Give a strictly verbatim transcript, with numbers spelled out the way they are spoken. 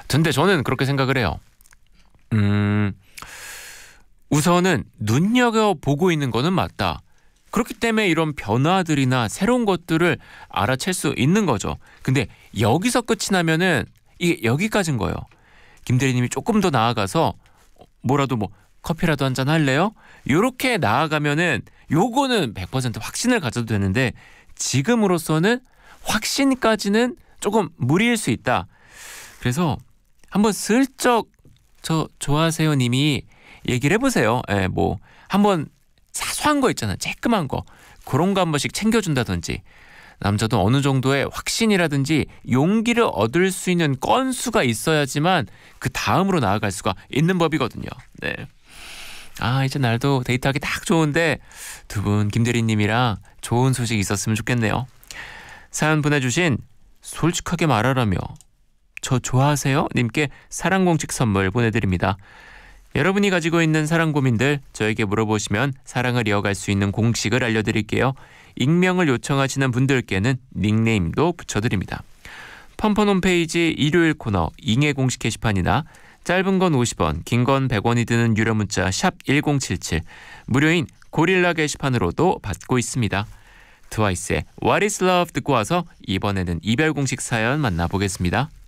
근데 저는 그렇게 생각을 해요. 음, 우선은 눈여겨보고 있는 거는 맞다. 그렇기 때문에 이런 변화들이나 새로운 것들을 알아챌 수 있는 거죠. 근데 여기서 끝이 나면은 이게 여기까지인 거예요. 김 대리님이 조금 더 나아가서 뭐라도 뭐 커피라도 한잔 할래요? 요렇게 나아가면은 요거는 백 퍼센트 확신을 가져도 되는데 지금으로서는 확신까지는 조금 무리일 수 있다. 그래서 한번 슬쩍 저 좋아하세요 님이 얘기를 해보세요. 예, 뭐 한번 사소한 거 있잖아요. 쬐끄만 거. 그런 거 한 번씩 챙겨준다든지 남자도 어느 정도의 확신이라든지 용기를 얻을 수 있는 건수가 있어야지만 그 다음으로 나아갈 수가 있는 법이거든요. 네. 아 이제 날도 데이트하기 딱 좋은데 두 분 김대리님이랑 좋은 소식 있었으면 좋겠네요. 사연 보내주신 솔직하게 말하라며 저 좋아하세요? 님께 사랑공식 선물 보내드립니다. 여러분이 가지고 있는 사랑 고민들 저에게 물어보시면 사랑을 이어갈 수 있는 공식을 알려드릴게요. 익명을 요청하시는 분들께는 닉네임도 붙여드립니다. 펀펀 홈페이지 일요일 코너 잉해 공식 게시판이나 짧은 건 오십 원, 긴 건 백 원이 드는 유료 문자 샵 일공칠칠, 무료인 고릴라 게시판으로도 받고 있습니다. 트와이스의 What is Love 듣고 와서 이번에는 이별 공식 사연 만나보겠습니다.